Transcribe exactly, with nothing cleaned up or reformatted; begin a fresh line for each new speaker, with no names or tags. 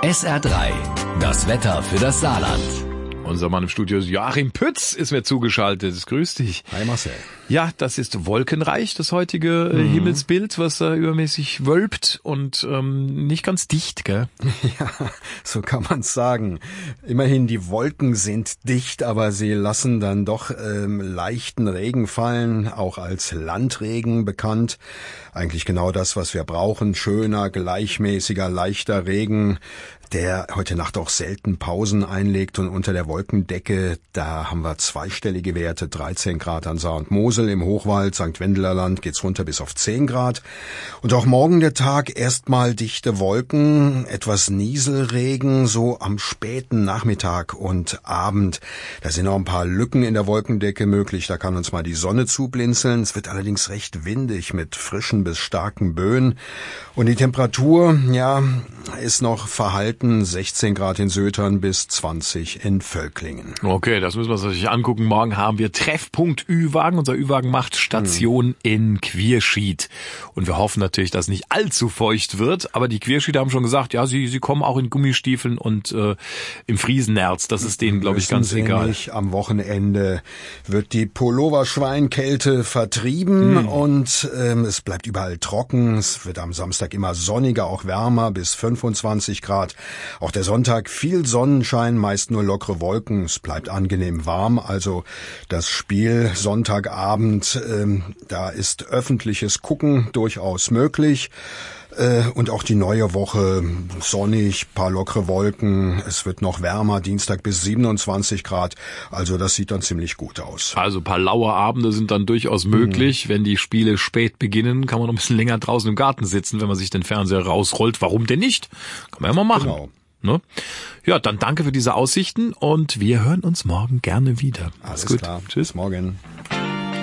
S R drei, das Wetter für das Saarland.
Unser Mann im Studio Joachim Pütz ist mir zugeschaltet. Grüß dich.
Hi Marcel.
Ja, das ist wolkenreich, das heutige mhm. Himmelsbild, was da übermäßig wölbt und ähm, nicht ganz dicht, gell?
Ja, so kann man's sagen. Immerhin, die Wolken sind dicht, aber sie lassen dann doch ähm, leichten Regen fallen, auch als Landregen bekannt. Eigentlich genau das, was wir brauchen. Schöner, gleichmäßiger, leichter Regen, der heute Nacht auch selten Pausen einlegt, und unter der Wolkendecke, da haben wir zweistellige Werte, dreizehn Grad an Saar und Mosel, im Hochwald, Sankt Wendeler Land geht's runter bis auf zehn Grad. Und auch morgen der Tag, erstmal dichte Wolken, etwas Nieselregen, so am späten Nachmittag und Abend. Da sind auch ein paar Lücken in der Wolkendecke möglich, da kann uns mal die Sonne zublinzeln. Es wird allerdings recht windig mit frischen bis starken Böen. Und die Temperatur, ja, ist noch verhalten, sechzehn Grad in Sötern bis zwanzig in Völklingen.
Okay, das müssen wir uns natürlich angucken. Morgen haben wir Treffpunkt Ü-Wagen. Unser Ü-Wagen macht Station hm. in Quierschied. Und wir hoffen natürlich, dass nicht allzu feucht wird. Aber die Quierschieder haben schon gesagt, ja, sie sie kommen auch in Gummistiefeln und äh, im Friesenerz. Das ist denen, glaube ich, ganz egal.
Nicht. Am Wochenende wird die Pulloverschweinkälte vertrieben hm. und ähm, es bleibt überall trocken. Es wird am Samstag immer sonniger, auch wärmer, bis fünfundzwanzig Grad. Auch der Sonntag viel Sonnenschein, meist nur lockere Wolken. Es bleibt angenehm warm. Also das Spiel Sonntagabend, ähm, da ist öffentliches Gucken durchaus möglich. Äh, und auch die neue Woche sonnig, paar lockere Wolken. Es wird noch wärmer, Dienstag bis siebenundzwanzig Grad. Also das sieht dann ziemlich gut aus.
Also ein paar laue Abende sind dann durchaus möglich. Mhm. Wenn die Spiele spät beginnen, kann man noch ein bisschen länger draußen im Garten sitzen, wenn man sich den Fernseher rausrollt. Warum denn nicht? Kann man ja mal machen.
Genau.
Ne? Ja, dann danke für diese Aussichten und wir hören uns morgen gerne wieder.
Alles klar.
Tschüss.
Bis morgen.